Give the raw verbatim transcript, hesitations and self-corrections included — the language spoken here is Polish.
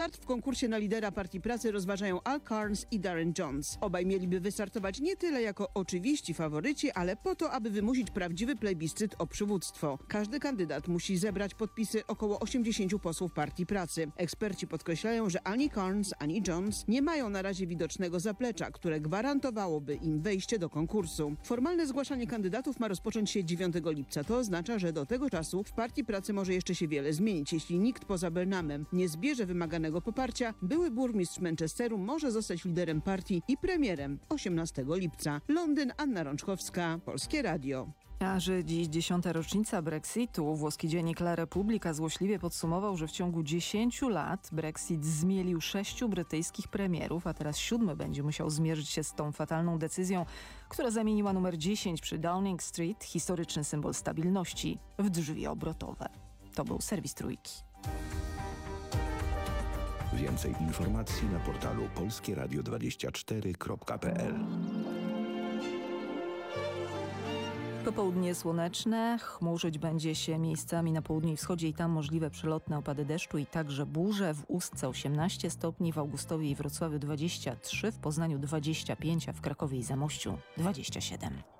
start w konkursie na lidera Partii Pracy rozważają Al Carnes i Darren Jones. Obaj mieliby wystartować nie tyle jako oczywiści faworyci, ale po to, aby wymusić prawdziwy plebiscyt o przywództwo. Każdy kandydat musi zebrać podpisy około osiemdziesięciu posłów Partii Pracy. Eksperci podkreślają, że ani Carnes, ani Jones nie mają na razie widocznego zaplecza, które gwarantowałoby im wejście do konkursu. Formalne zgłaszanie kandydatów ma rozpocząć się dziewiątego lipca. To oznacza, że do tego czasu w Partii Pracy może jeszcze się wiele zmienić. Jeśli nikt poza Burnhamem nie zbierze wymaganego poparcia, były burmistrz Manchesteru może zostać liderem partii i premierem osiemnastego lipca. Londyn, Anna Rączkowska, Polskie Radio. A że dziś dziesiąta rocznica Brexitu, włoski dziennik La Repubblica złośliwie podsumował, że w ciągu dziesięciu lat Brexit zmielił sześciu brytyjskich premierów, a teraz siódmy będzie musiał zmierzyć się z tą fatalną decyzją, która zamieniła numer dziesięć przy Downing Street, historyczny symbol stabilności, w drzwi obrotowe. To był serwis Trójki. Więcej informacji na portalu polskie radio dwadzieścia cztery kropka p l. Popołudnie słoneczne, chmurzyć będzie się miejscami na południu i wschodzie i tam możliwe przelotne opady deszczu i także burze. W Ustce osiemnaście stopni, w Augustowie i Wrocławiu dwadzieścia trzy, w Poznaniu dwadzieścia pięć, a w Krakowie i Zamościu dwadzieścia siedem.